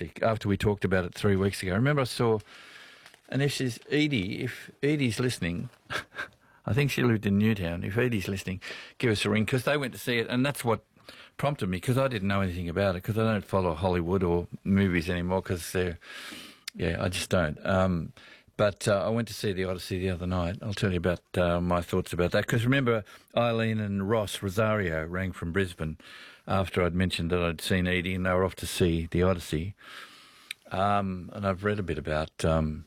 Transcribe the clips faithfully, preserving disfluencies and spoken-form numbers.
Odyssey after we talked about it three weeks ago. I remember I saw, and if she's Edie, if Edie's listening, I think she lived in Newtown. If Edie's listening, give us a ring, because they went to see it, and that's what prompted me, because I didn't know anything about it, because I don't follow Hollywood or movies anymore, because they're, yeah, I just don't. Um, but uh, I went to see the Odyssey the other night. I'll tell you about uh, my thoughts about that, because remember Eileen and Ross Rosario rang from Brisbane after I'd mentioned that I'd seen Edie, and they were off to see the Odyssey. Um, and I've read a bit about um,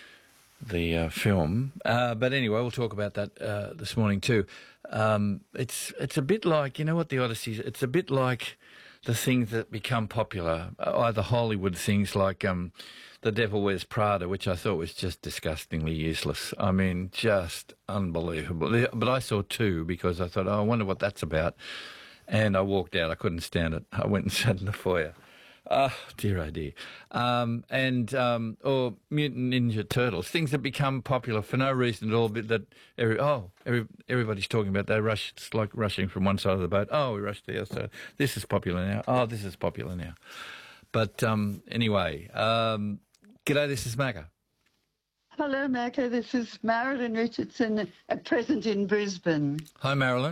the uh, film. Uh, but anyway, we'll talk about that uh, this morning too. Um, it's it's a bit like, you know what the Odyssey is? It's a bit like the things that become popular, either Hollywood things like um, The Devil Wears Prada, which I thought was just disgustingly useless. I mean, just unbelievable. But I saw two because I thought, oh, I wonder what that's about. And I walked out. I couldn't stand it. I went and sat in the foyer. Oh, dear, oh, dear. Um, and, um, or Mutant Ninja Turtles, things that become popular for no reason at all, but that, every, oh, every, everybody's talking about. They rush, it's like rushing from one side of the boat. Oh, we rushed there, so this is popular now. Oh, this is popular now. But um, anyway, um, g'day, this is Macca. Hello, Macca. This is Marilyn Richardson, at present in Brisbane. Hi, Marilyn.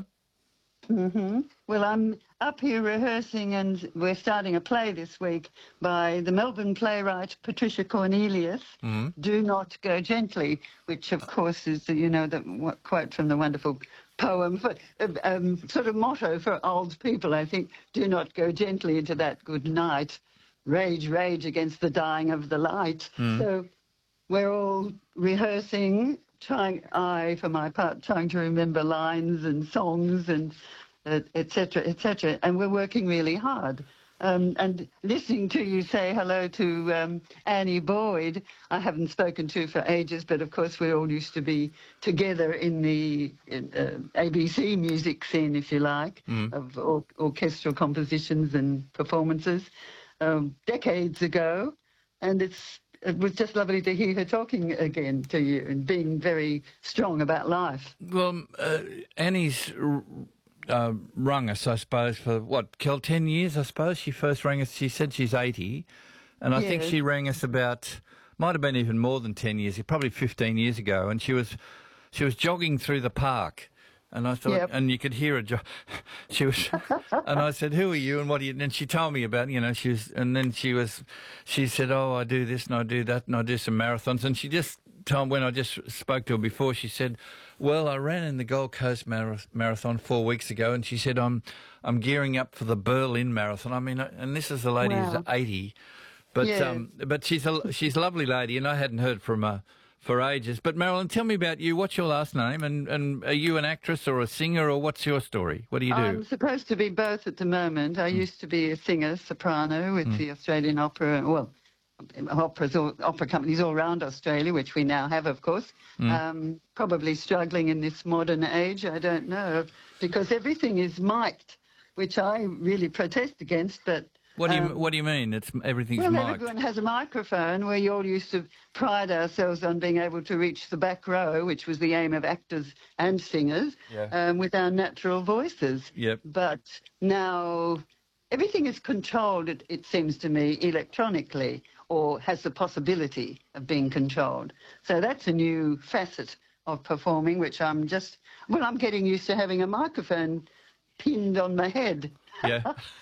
Mm-hmm. Well, I'm up here rehearsing, and we're starting a play this week by the Melbourne playwright Patricia Cornelius, mm-hmm. Do Not Go Gently, which, of course, is, you know, the quote from the wonderful poem, for, um, sort of motto for old people, I think, do not go gently into that good night. Rage, rage against the dying of the light. Mm. So we're all rehearsing, trying, I, for my part, trying to remember lines and songs and uh, et cetera, et cetera. And we're working really hard. Um, and listening to you say hello to um, Annie Boyd, I haven't spoken to for ages, but of course we all used to be together in the in, uh, A B C music scene, if you like, mm. of or orchestral compositions and performances um, decades ago. And it's it was just lovely to hear her talking again to you and being very strong about life. Well, uh, Annie's uh, rung us, I suppose, for, what, Kel, ten years, I suppose? She first rang us, she said she's eighty, and I yes. think she rang us about, might have been even more than ten years, probably fifteen years ago, and she was she was jogging through the park. And I thought, yep. and you could hear her. Jo- she was, and I said, "Who are you? And what do you?" And she told me about, you know, she was, and then she was, she said, "Oh, I do this and I do that and I do some marathons." And she just told, when I just spoke to her before, she said, "Well, I ran in the Gold Coast Mar- Marathon four weeks ago," and she said, "I'm, I'm gearing up for the Berlin Marathon." I mean, and this is a lady wow. who's eighty, but yeah. um, but she's a she's a lovely lady, and I hadn't heard from her for ages. But Marilyn, tell me about you. What's your last name? And, and are you an actress or a singer, or what's your story? What do you do? I'm supposed to be both at the moment. I mm. used to be a singer, soprano, with mm. the Australian Opera, well, operas, all, opera companies all around Australia, which we now have, of course. Mm. Um, probably struggling in this modern age, I don't know, because everything is mic'd, which I really protest against, but What do you um, What do you mean? It's everything's well, mic'd. Everyone has a microphone. We all used to pride ourselves on being able to reach the back row, which was the aim of actors and singers, yeah. um, with our natural voices. Yep. But now everything is controlled, it, it seems to me, electronically, or has the possibility of being controlled. So that's a new facet of performing, which I'm just, well, I'm getting used to having a microphone pinned on my head. Yeah.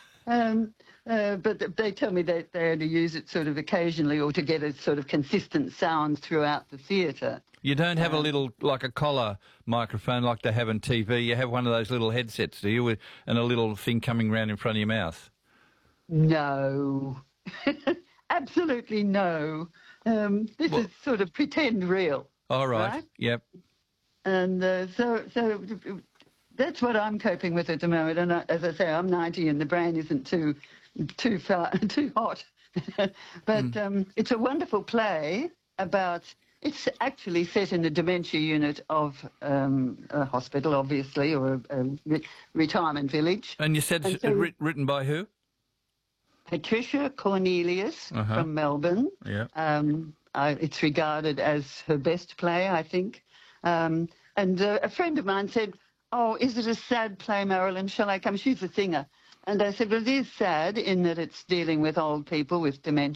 um, Uh, but they tell me that they only use it sort of occasionally, or to get a sort of consistent sound throughout the theatre. You don't have um, a little, like a collar microphone like they have on T V. You have one of those little headsets, do you, with, and a little thing coming round in front of your mouth? No. Absolutely no. Um, this well, is sort of pretend real. All right. right? Yep. And uh, so... so that's what I'm coping with at the moment. And I, as I say, I'm ninety and the brain isn't too too far, too hot. but mm. um, it's a wonderful play about, it's actually set in the dementia unit of um, a hospital, obviously, or a, a re- retirement village. And you said and so, writ- written by who? Patricia Cornelius uh-huh. from Melbourne. Yeah. Um, I, it's regarded as her best play, I think. Um, and uh, a friend of mine said, "Oh, is it a sad play, Marilyn? Shall I come?" She's a singer. And I said, well, it is sad in that it's dealing with old people with dementia.